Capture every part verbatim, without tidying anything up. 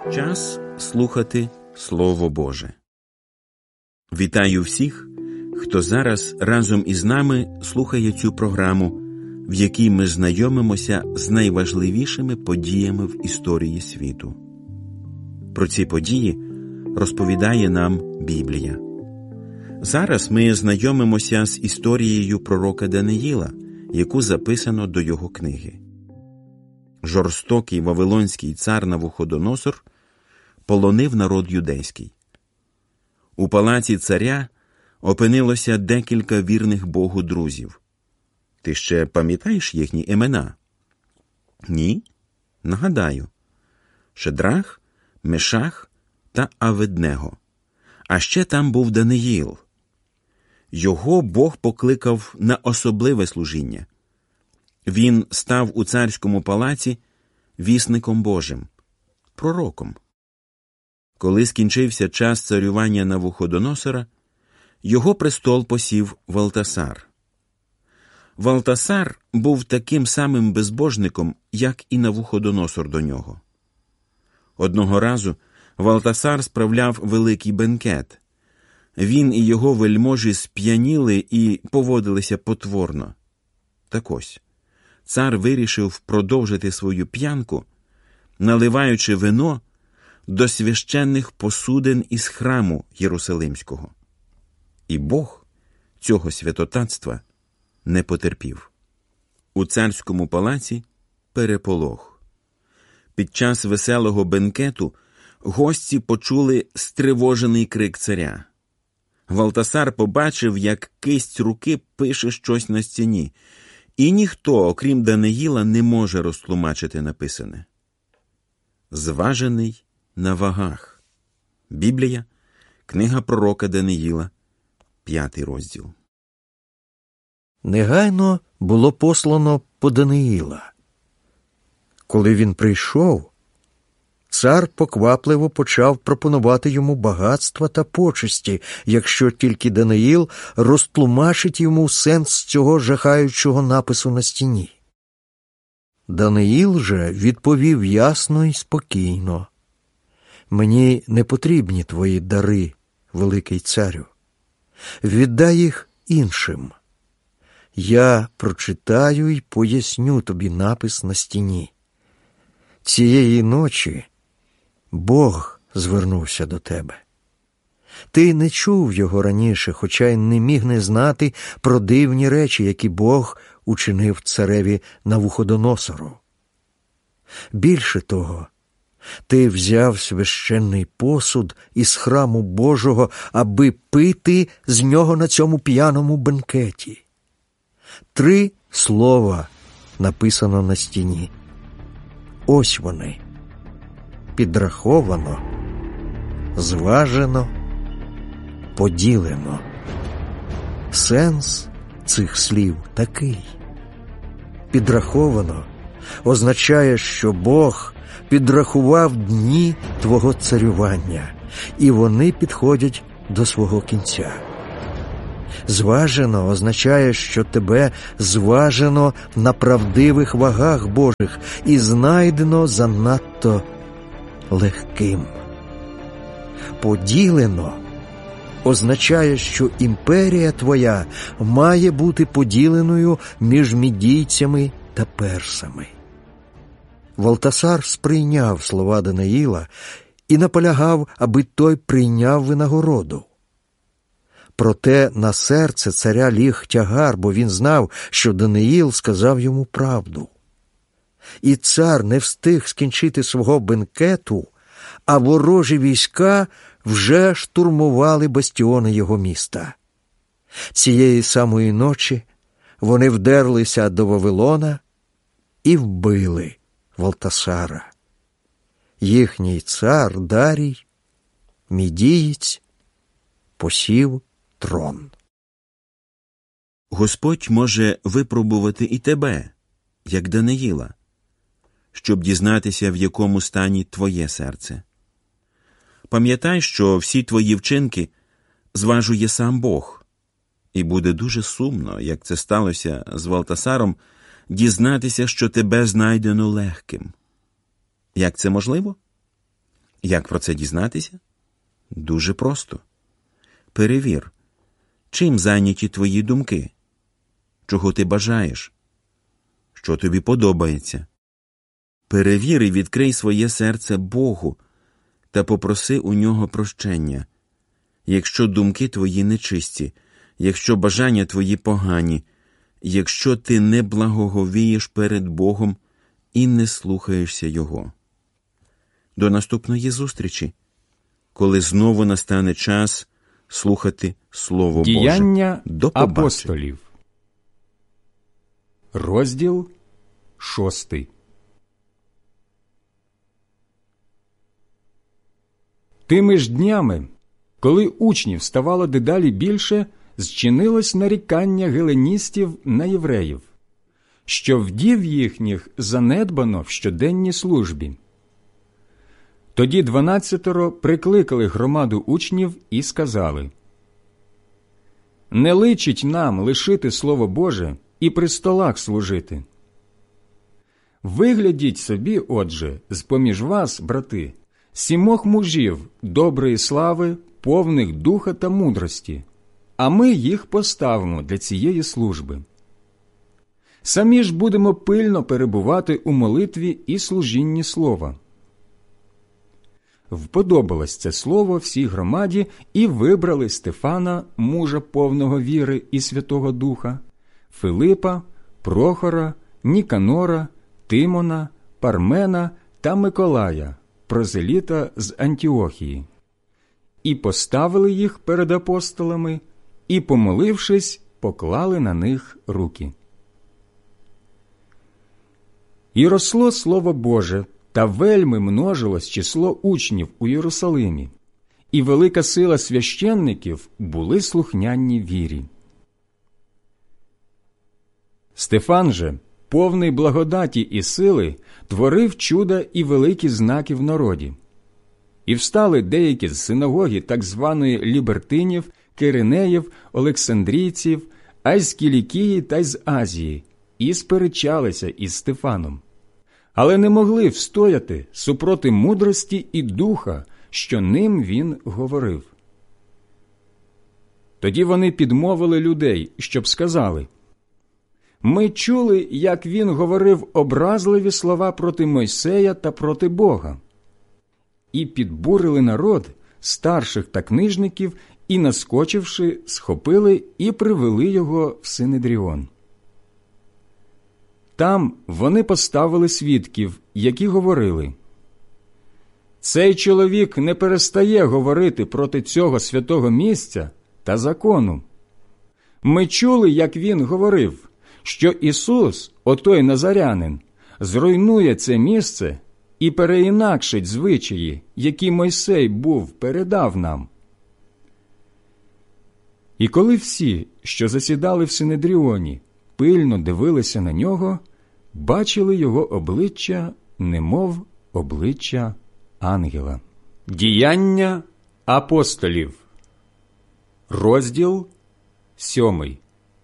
Час слухати Слово Боже. Вітаю всіх, хто зараз разом із нами слухає цю програму, в якій ми знайомимося з найважливішими подіями в історії світу. Про ці події розповідає нам Біблія. Зараз ми знайомимося з історією пророка Даниїла, яку записано до його книги. Жорстокий вавилонський цар Навуходоносор полонив народ юдейський. У палаці царя опинилося декілька вірних Богу друзів. Ти ще пам'ятаєш їхні імена? Ні? Нагадаю. Шедрах, Мешах та Аведнего. А ще там був Даниїл. Його Бог покликав на особливе служіння. Він став у царському палаці вісником Божим, пророком. Коли скінчився час царювання Навуходоносора, його престол посів Валтасар. Валтасар був таким самим безбожником, як і Навуходоносор до нього. Одного разу Валтасар справляв великий бенкет. Він і його вельможі сп'яніли і поводилися потворно. Так ось, цар вирішив продовжити свою п'янку, наливаючи вино до священних посудин із храму Єрусалимського. І Бог цього святотатства не потерпів. У царському палаці переполох. Під час веселого бенкету гості почули стривожений крик царя. Валтасар побачив, як кисть руки пише щось на стіні, і ніхто, окрім Даниїла, не може розтлумачити написане. Зважений на вагах. Біблія, книга пророка Даниїла, п'ятий розділ. Негайно було послано по Даниїла. Коли він прийшов, цар поквапливо почав пропонувати йому багатства та почесті, якщо тільки Даниїл розтлумачить йому сенс цього жахаючого напису на стіні. Даниїл же відповів ясно і спокійно: «Мені не потрібні твої дари, великий царю. Віддай їх іншим. Я прочитаю й поясню тобі напис на стіні. Цієї ночі Бог звернувся до тебе. Ти не чув його раніше, хоча й не міг не знати про дивні речі, які Бог учинив цареві Навуходоносору. Більше того, ти взяв священний посуд із храму Божого, аби пити з нього на цьому п'яному бенкеті. Три слова написано на стіні. Ось вони. Підраховано, зважено, поділено. Сенс цих слів такий. Підраховано означає, що Бог підрахував дні твого царювання, і вони підходять до свого кінця. Зважено означає, що тебе зважено на правдивих вагах Божих і знайдено занадто легким. Поділено означає, що імперія твоя має бути поділеною між мідійцями та персами. Валтасар сприйняв слова Даниїла і наполягав, аби той прийняв винагороду. Проте на серце царя ліг тягар, бо він знав, що Даниїл сказав йому правду. І цар не встиг скінчити свого бенкету, а ворожі війська вже штурмували бастіони його міста. Цієї самої ночі вони вдерлися до Вавилона і вбили Валтасара. Їхній цар Дарій, мідієць, посів трон. Господь може випробувати і тебе, як Даниїла, щоб дізнатися, в якому стані твоє серце. Пам'ятай, що всі твої вчинки зважує сам Бог, і буде дуже сумно, як це сталося з Валтасаром, дізнатися, що тебе знайдено легким. Як це можливо? Як про це дізнатися? Дуже просто. Перевір, чим зайняті твої думки, чого ти бажаєш, що тобі подобається. Перевір і відкрий своє серце Богу та попроси у нього прощення. Якщо думки твої нечисті, якщо бажання твої погані, якщо ти не благоговієш перед Богом і не слухаєшся Його. До наступної зустрічі, коли знову настане час слухати Слово Боже. Діяння До побачення. апостолів. Розділ шостий. Тими ж днями, коли учнів ставало дедалі більше, зчинилось нарікання геленістів на євреїв, що вдів їхніх занедбано в щоденній службі. Тоді дванадцятеро прикликали громаду учнів і сказали: «Не личить нам лишити Слово Боже і при столах служити. Виглядіть собі, отже, з-поміж вас, брати, сімох мужів доброї слави, повних духа та мудрості, а ми їх поставимо для цієї служби. Самі ж будемо пильно перебувати у молитві і служінні слова». Вподобалось це слово всій громаді, і вибрали Стефана, мужа повного віри і Святого Духа, Филипа, Прохора, Ніканора, Тимона, Пармена та Миколая, прозеліта з Антіохії. І поставили їх перед апостолами, і, помолившись, поклали на них руки. І росло Слово Боже, та вельми множилось число учнів у Єрусалимі, і велика сила священників були слухняні вірі. Стефан же, повний благодаті і сили, творив чуда і великі знаки в народі. І встали деякі з синагоги так званої лібертинів, киринеїв, олександрійців, а й з Кілікії та й з Азії, і сперечалися із Стефаном. Але не могли встояти супроти мудрості і духа, що ним він говорив. Тоді вони підмовили людей, щоб сказали: «Ми чули, як він говорив образливі слова проти Мойсея та проти Бога». І підбурили народ, старших та книжників, і, наскочивши, схопили і привели його в Синедріон. Там вони поставили свідків, які говорили: «Цей чоловік не перестає говорити проти цього святого місця та закону. Ми чули, як він говорив, що Ісус, отой Назарянин, зруйнує це місце і переінакшить звичаї, які Мойсей був передав нам». І коли всі, що засідали в Синедріоні, пильно дивилися на нього, бачили його обличчя, немов обличчя ангела. Діяння апостолів. Розділ сьомий.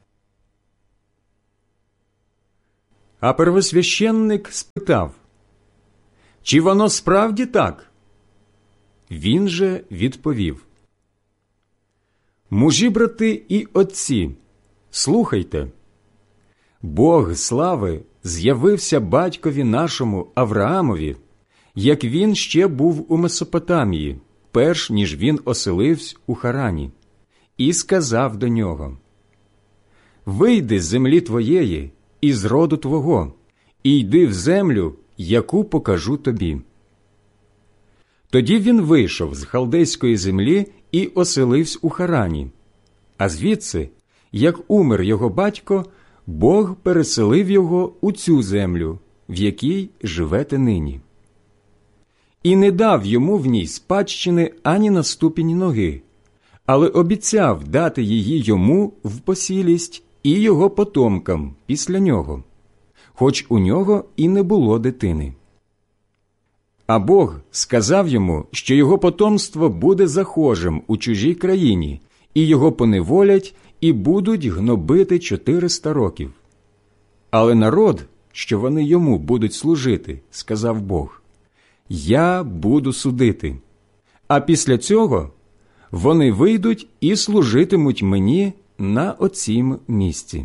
А первосвященник спитав: «Чи воно справді так?» Він же відповів: «Мужі, брати і отці, слухайте. Бог слави з'явився батькові нашому Авраамові, як він ще був у Месопотамії, перш ніж він оселився у Харані, і сказав до нього: «Вийди з землі твоєї і з роду твого, і йди в землю, яку покажу тобі». Тоді він вийшов з халдейської землі і оселився у Харані, а звідси, як умер його батько, Бог переселив його у цю землю, в якій живете нині. І не дав йому в ній спадщини ані на ступінь ноги, але обіцяв дати її йому в посілість і його потомкам після нього, хоч у нього і не було дитини. А Бог сказав йому, що його потомство буде захожим у чужій країні, і його поневолять, і будуть гнобити чотириста років. Але народ, що вони йому будуть служити, сказав Бог, я буду судити, а після цього вони вийдуть і служитимуть мені на оцім місці.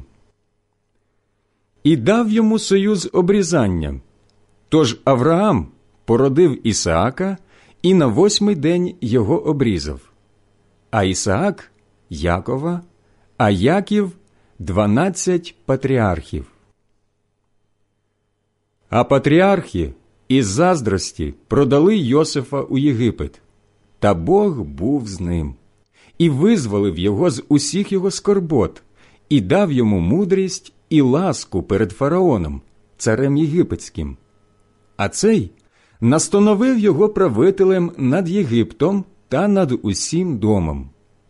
І дав йому союз обрізання. Тож Авраам породив Ісаака і на восьмий день його обрізав, а Ісаак – Якова, а Яків – дванадцять патріархів. А патріархи із заздрості продали Йосифа у Єгипет, та Бог був з ним, і визволив його з усіх його скорбот, і дав йому мудрість і ласку перед фараоном, царем єгипетським. А цей настановив його правителем над Єгиптом та над усім домом.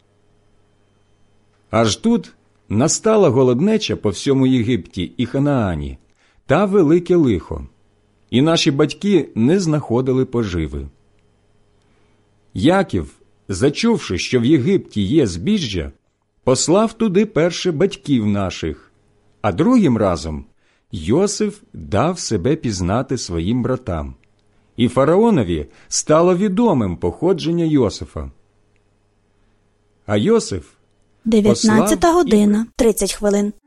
Аж тут настала голоднеча по всьому Єгипті і Ханаані, та велике лихо, і наші батьки не знаходили поживи. Яків, зачувши, що в Єгипті є збіжжя, послав туди перше батьків наших, а другим разом Йосиф дав себе пізнати своїм братам, і фараонові стало відомим походження Йосифа. А Йосиф дев'ятнадцята послав і- година, тридцять хвилин.